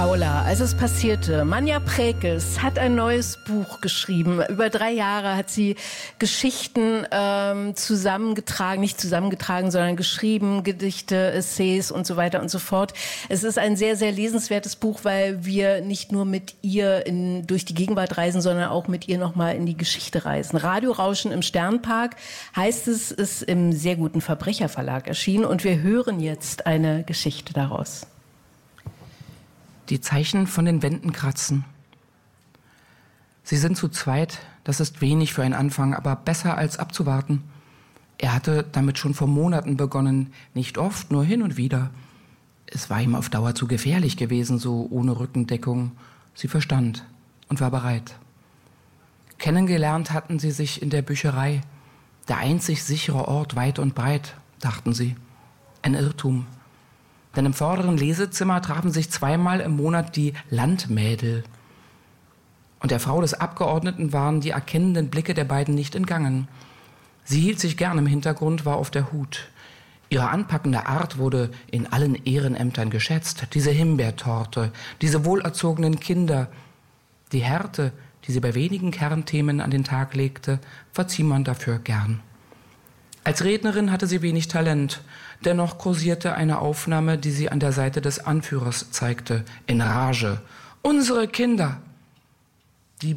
Aula, als es passierte. Manja Präkes hat ein neues Buch geschrieben. Über 3 Jahre hat sie Geschichten nicht zusammengetragen, sondern geschrieben, Gedichte, Essays und so weiter und so fort. Es ist ein sehr, sehr lesenswertes Buch, weil wir nicht nur mit ihr durch die Gegenwart reisen, sondern auch mit ihr nochmal in die Geschichte reisen. Radiorauschen im Sternpark heißt es, ist im sehr guten Verbrecherverlag erschienen und wir hören jetzt eine Geschichte daraus. Die Zeichen von den Wänden kratzen. Sie sind zu zweit, das ist wenig für einen Anfang, aber besser als abzuwarten. Er hatte damit schon vor Monaten begonnen, nicht oft, nur hin und wieder. Es war ihm auf Dauer zu gefährlich gewesen, so ohne Rückendeckung. Sie verstand und war bereit. Kennengelernt hatten sie sich in der Bücherei. Der einzig sichere Ort weit und breit, dachten sie. Ein Irrtum. Denn im vorderen Lesezimmer trafen sich 2-mal im Monat die Landmädel. Und der Frau des Abgeordneten waren die erkennenden Blicke der beiden nicht entgangen. Sie hielt sich gern im Hintergrund, war auf der Hut. Ihre anpackende Art wurde in allen Ehrenämtern geschätzt. Diese Himbeertorte, diese wohlerzogenen Kinder. Die Härte, die sie bei wenigen Kernthemen an den Tag legte, verzieh man dafür gern. Als Rednerin hatte sie wenig Talent, dennoch kursierte eine Aufnahme, die sie an der Seite des Anführers zeigte, in Rage. Unsere Kinder! Die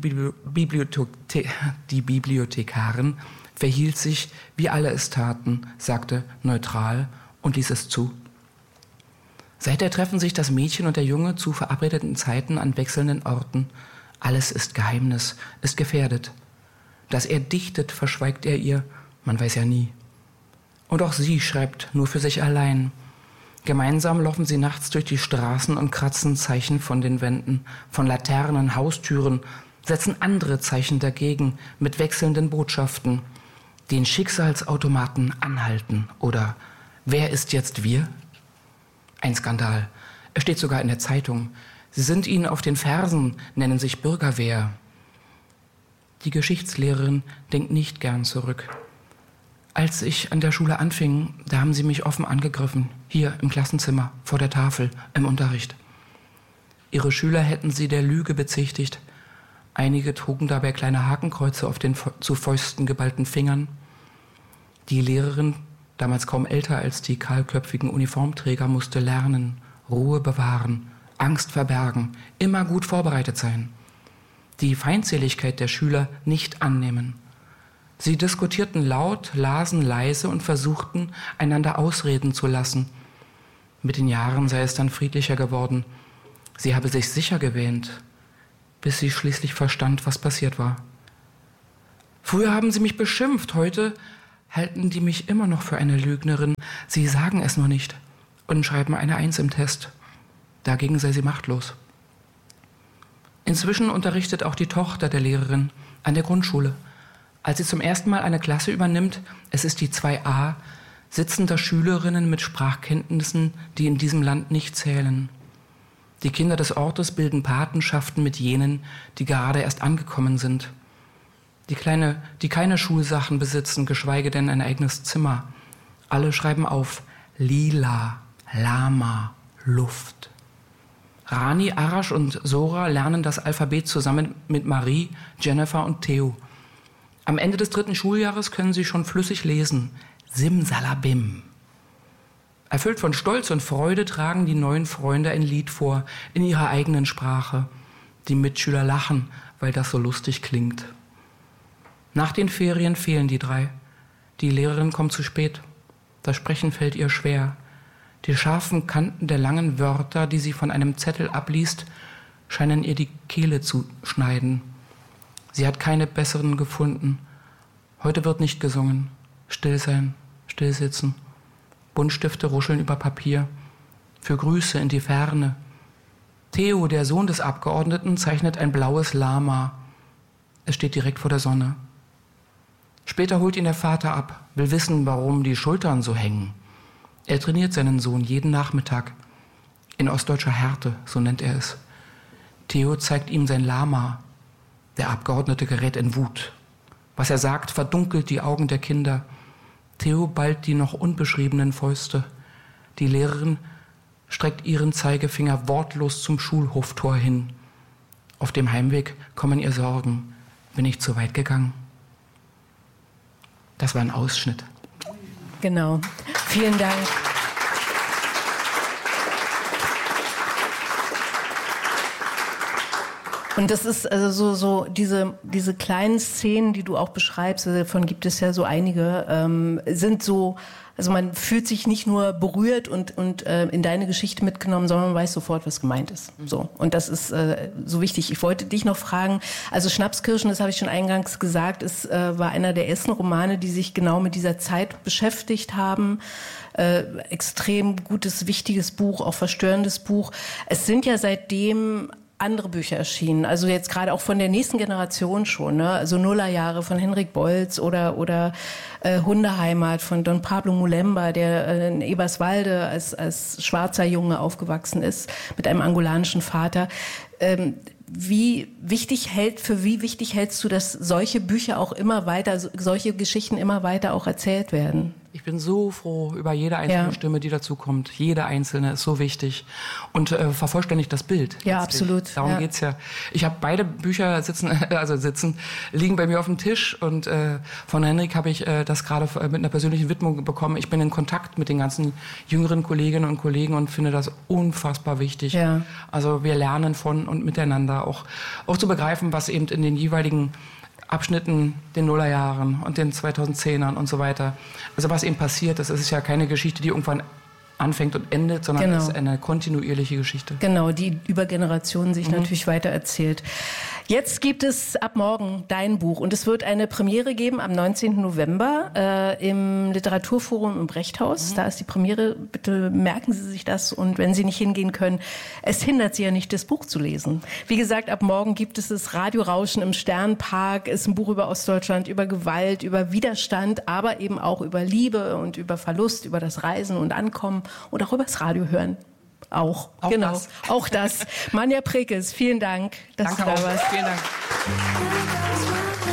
Bibliothekarin verhielt sich, wie alle es taten, sagte neutral und ließ es zu. Seither treffen sich das Mädchen und der Junge zu verabredeten Zeiten an wechselnden Orten. Alles ist Geheimnis, ist gefährdet. Dass er dichtet, verschweigt er ihr, man weiß ja nie. Und auch sie schreibt nur für sich allein. Gemeinsam laufen sie nachts durch die Straßen und kratzen Zeichen von den Wänden, von Laternen, Haustüren, setzen andere Zeichen dagegen mit wechselnden Botschaften. Den Schicksalsautomaten anhalten oder wer ist jetzt wir? Ein Skandal. Es steht sogar in der Zeitung. Sie sind ihnen auf den Fersen, nennen sich Bürgerwehr. Die Geschichtslehrerin denkt nicht gern zurück. Als ich an der Schule anfing, da haben sie mich offen angegriffen. Hier im Klassenzimmer, vor der Tafel, im Unterricht. Ihre Schüler hätten sie der Lüge bezichtigt. Einige trugen dabei kleine Hakenkreuze auf den zu Fäusten geballten Fingern. Die Lehrerin, damals kaum älter als die kahlköpfigen Uniformträger, musste lernen, Ruhe bewahren, Angst verbergen, immer gut vorbereitet sein. Die Feindseligkeit der Schüler nicht annehmen. Sie diskutierten laut, lasen leise und versuchten, einander ausreden zu lassen. Mit den Jahren sei es dann friedlicher geworden. Sie habe sich sicher gewähnt, bis sie schließlich verstand, was passiert war. Früher haben sie mich beschimpft, heute halten die mich immer noch für eine Lügnerin. Sie sagen es nur nicht und schreiben eine 1 im Test. Dagegen sei sie machtlos. Inzwischen unterrichtet auch die Tochter der Lehrerin an der Grundschule. Als sie zum ersten Mal eine Klasse übernimmt, es ist die 2a, sitzen da Schülerinnen mit Sprachkenntnissen, die in diesem Land nicht zählen. Die Kinder des Ortes bilden Patenschaften mit jenen, die gerade erst angekommen sind. Die keine Schulsachen besitzen, geschweige denn ein eigenes Zimmer. Alle schreiben auf Lila, Lama, Luft. Rani, Arash und Sora lernen das Alphabet zusammen mit Marie, Jennifer und Theo. Am Ende des 3. Schuljahres können sie schon flüssig lesen. Simsalabim. Erfüllt von Stolz und Freude tragen die neuen Freunde ein Lied vor, in ihrer eigenen Sprache. Die Mitschüler lachen, weil das so lustig klingt. Nach den Ferien fehlen die 3. Die Lehrerin kommt zu spät. Das Sprechen fällt ihr schwer. Die scharfen Kanten der langen Wörter, die sie von einem Zettel abliest, scheinen ihr die Kehle zu schneiden. Sie hat keine besseren gefunden. Heute wird nicht gesungen. Still sein, still sitzen. Buntstifte ruscheln über Papier. Für Grüße in die Ferne. Theo, der Sohn des Abgeordneten, zeichnet ein blaues Lama. Es steht direkt vor der Sonne. Später holt ihn der Vater ab, will wissen, warum die Schultern so hängen. Er trainiert seinen Sohn jeden Nachmittag. In ostdeutscher Härte, so nennt er es. Theo zeigt ihm sein Lama. Der Abgeordnete gerät in Wut. Was er sagt, verdunkelt die Augen der Kinder. Theo ballt die noch unbeschriebenen Fäuste. Die Lehrerin streckt ihren Zeigefinger wortlos zum Schulhoftor hin. Auf dem Heimweg kommen ihr Sorgen. Bin ich zu weit gegangen? Das war ein Ausschnitt. Genau. Vielen Dank. Und das ist also so diese kleinen Szenen, die du auch beschreibst, davon gibt es ja so einige, sind so, also man fühlt sich nicht nur berührt und in deine Geschichte mitgenommen, sondern man weiß sofort, was gemeint ist. So. Und das ist so wichtig. Ich wollte dich noch fragen, also Schnapskirschen, das habe ich schon eingangs gesagt, es war einer der ersten Romane, die sich genau mit dieser Zeit beschäftigt haben. Extrem gutes, wichtiges Buch, auch verstörendes Buch. Es sind ja seitdem andere Bücher erschienen, also jetzt gerade auch von der nächsten Generation schon, ne? Also Nullerjahre von Henrik Bolz oder Hundeheimat von Don Pablo Mulemba, der in Eberswalde als schwarzer Junge aufgewachsen ist, mit einem angolanischen Vater. Wie wichtig hältst du, dass solche Bücher auch immer weiter, solche Geschichten immer weiter auch erzählt werden? Ich bin so froh über jede einzelne Stimme, die dazu kommt. Jede einzelne ist so wichtig und vervollständigt das Bild. Ja, absolut. Darum geht's ja. Ich habe beide Bücher liegen bei mir auf dem Tisch und von Henrik habe ich das gerade mit einer persönlichen Widmung bekommen. Ich bin in Kontakt mit den ganzen jüngeren Kolleginnen und Kollegen und finde das unfassbar wichtig. Ja. Also wir lernen von und miteinander auch zu begreifen, was eben in den jeweiligen Abschnitten, den Nullerjahren und den 2010ern und so weiter. Also was eben passiert, das ist ja keine Geschichte, die irgendwann anfängt und endet, sondern es ist eine kontinuierliche Geschichte. Genau, die über Generationen sich natürlich weiter erzählt. Jetzt gibt es ab morgen dein Buch und es wird eine Premiere geben am 19. November im Literaturforum im Brechthaus. Da ist die Premiere, bitte merken Sie sich das und wenn Sie nicht hingehen können, es hindert Sie ja nicht, das Buch zu lesen. Wie gesagt, ab morgen gibt es das Radiorauschen im Sternpark, ist ein Buch über Ostdeutschland, über Gewalt, über Widerstand, aber eben auch über Liebe und über Verlust, über das Reisen und Ankommen und auch über das Radio hören. Auch genau. Das. Auch das. Manja Prekes, vielen Dank, dass du da warst. Vielen Dank.